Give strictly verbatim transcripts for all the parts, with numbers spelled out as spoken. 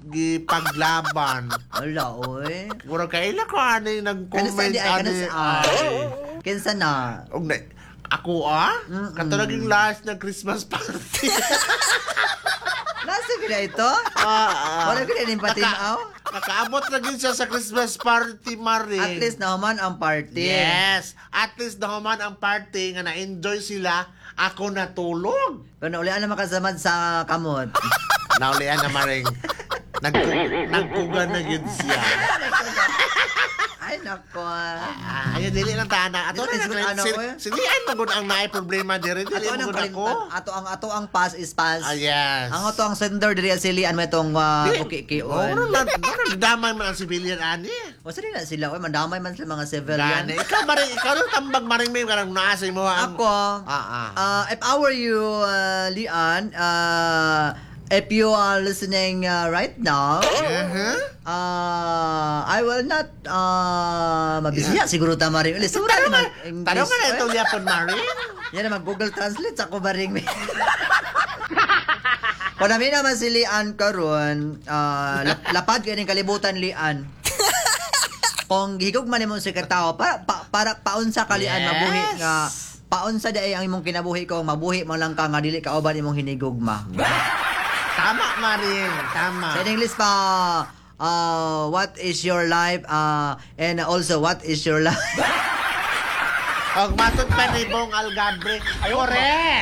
gipaglaban. Wala, oy. Mura kaila ko ani Kanasa nag-comment di ay, kanasa ani. ay. Kinsa na? Og na ako ah, Mm-mm. kato naging last na Christmas party. Nasa gina ito? Ah, ah. Wala gina rin patinaw? Nakaabot na gid siya sa Christmas party, Maring. At least naman ang party. Yes, at least naman ang party nga na-enjoy sila, ako natulog. Kung naulian na makasamad sa kamot. Naulian na, Maring. Nagku- nagkugan na yun siya. Ay, nako. Ah, ayun, dili lang taana. Ato Dili na, lang ano, si, eh. si Lian magod ang naay problema diri. Ato Dili ang magod ako. kalimtan. Ato ang ato ang pass is pass. Ah, yes. Ang ato ang sender diri sa Lian mo itong uh, Di- okay Oo, kion. na, na, damay man ang civilian, ani. O sila na sila, oy mandamay man sila mga civilian. Gani. Ikaw, Maring, ikaw rin tambag, Maring, may karang naasay mo ang... Ako, Ah, ah. uh, if I were you, uh, Lian, uh, if you are listening uh, right now, Uh-huh. uh, I will not uh, mabisiya siguro tama rin. Ulit, sura naman English. Tanong nga na eh. ito, Yapon, Maring. Yan naman, Google Translate sa ko ba rin? Kung namin naman si Lian karon, uh, lap- lapad ka rin kalibutan, Lian. Kung higog man mo si katao, para, pa, para paunsa ka, Lian, Yes. mabuhi nga, paunsa di ay ang imong kinabuhi ko, mabuhi mo lang ka nga, dili ka uban imong hinigugma. Tama, Maring. Tama. Sa English pa, uh, what is your life, uh, and also, what is your life? Og matod pa ni Bong Algabre. Correct.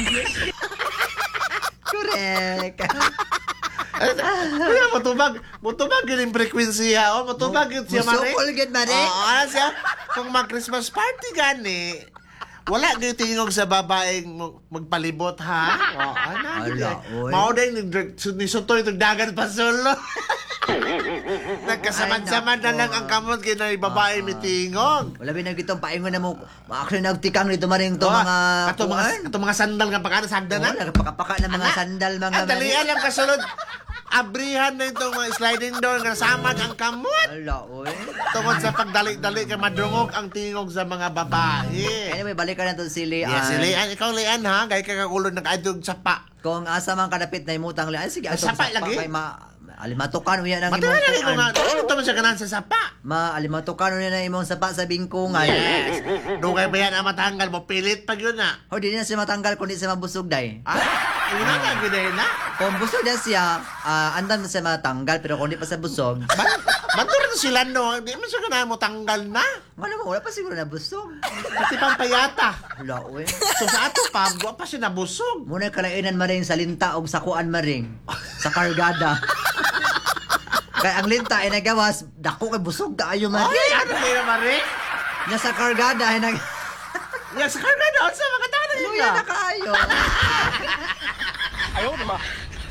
Correct. Kaya motubag, motubag yun yung frequency ha. O, motubag yun siya, Maring. Musukol gid, Maring. Oo, ano siya? Kung mag-Christmas party gani, wala kayo tingog sa babaeng mag- magpalibot, ha? Oo, ano? Ala, oy. Mao din, ni Sutoy, itong dagat pa solo. Nagkasamad-samad na lang ang kamot kaya na yung babae may tingog. Wala ba nagitong paingon na mo, actually nagtikang nito maring to Oo, mga kato mga, kato mga sandal nga pagkano sagda na. Oo, nagpakapaka ng mga Ana, sandal mga Ang dalian lang kasulod. Abrihan na itong mga sliding door nga samad ang kamot. Ala, oy. Tungod sa pagdali-dali ka madungog ang tingog sa mga babae. Anyway, balik ka na to si Lian. Yes, si Lian. Ikaw, Lian, ha? Gaya ka kakulod ng kaidog sa pa. Kung asa man kadapit na imutang Lian, sige, atong Sapa lagi? Kay ma alimatukan uya ng Matagal na ko nga. kuan. Ito mo siya kanan sa sapa. Ma alimatukan uya na imong sapa sa bingkungan. Yes. Doon kayo ba yan ang matanggal mo? Pilit pag yun na. O di na siya matanggal kundi siya mabusog day. Ah, una nga gano'n na. Kung busog na siya, ah, andam na siya matanggal pero kung di pa siya busog, Bato rin sila, no? Hindi mo siya kanan mo tanggal na. wala mo, wala pa siguro na busog. Pati pang payata. Wala, uy. So sa ato pa, wa pa siya nabusog. Muna kalainan maring sa linta o sakuan maring sa kargada. Kaya ang linta ay nagawas, dako kay busog kaayo Ay, maring. ano kayo, Marie? Nya sa kargada ay nag Yes, karga doon sa mga tanong luya niya. na kaayo. Ayaw naman.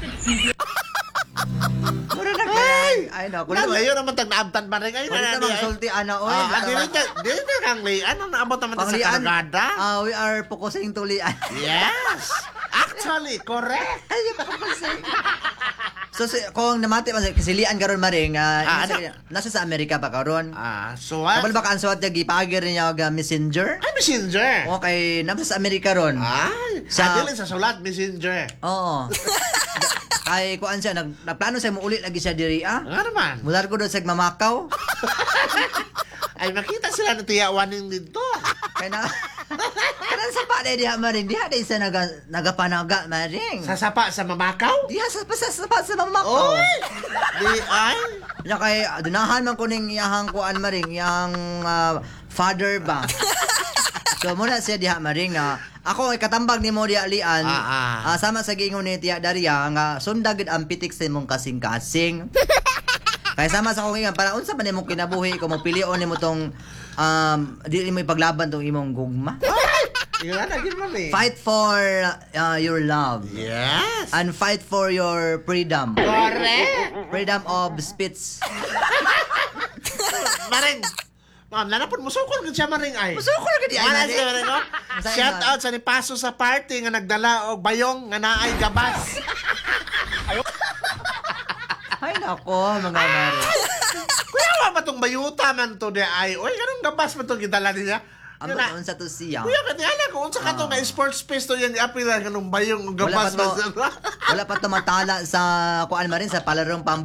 Mura na kay. Ay no, kuno Kulang ngayon naman tag naabtan pa rin. Ayun Kuno na ta mga sulti ana oy. Ah, dili ka, dili ka kang lian. Ano naabot naman ta sa Panglian. kargada? Ah, we are focusing to lian. Yes. Actually, correct. Ay, pakapasay. So, si, kung namati pa si Lian karon maring, ah, Ah, nasa, ano? nasa sa Amerika pa karon. Ah, so what? Kapal ba kansuat niya gipagir niya og ah, messenger? Ay, messenger. Okay, nasa sa Amerika ron. Ay, Sa- sa dili sa sulat, messenger. Oo. Kay kuan siya nag nagplano siya mo ulit lagi siya diri ah. Nga naman. Mular ko doon sa Mamakaw. Ay, makita sila na tiyawanin dito. Kaya na Kanan sa pa diha maring diha day sa naga nagapanaga maring. Sa sapa sa Mamakaw? Diha sa sa sa, sa, sa Mamakaw. Oy! Di ay? Nya kay dunahan man kuning iyahang kuan maring iyang ah, father ba. So muna siya diha maring na ako ay katambag ni mo diha Lian. Ah, ah. Ah, sama sa giingon ni Tia Daria nga sundagid ang pitik sa imong kasing-kasing. Kaya sama sa kong ingan para unsa man imong kinabuhi ko mo pilion nimo tong um di mo ipaglaban tong imong gugma. Tingnan na, gano'n eh. Fight for uh, your love Yes. and fight for your freedom. Correct. Freedom of speech. Maring. Ma'am, nanapon mo sukol gud siya maring ay. Musukol ka di ay Wala maring. siya maring no? Masaya Shout na. out sa ni Paso sa party nga nagdala og bayong nga naay gabas. Ay nako, mga mare. Kuya wa ba tong bayuta man to di ay. Oy, ganun gabas man to gidala niya. Amo Yun na. taon sa to siya. Kuya ka niya ko unsa ka to nga sports space to yan apil nga nung bayong og Wala pa gabas to, man. wala pa to matala sa kuan marin sa palarong pam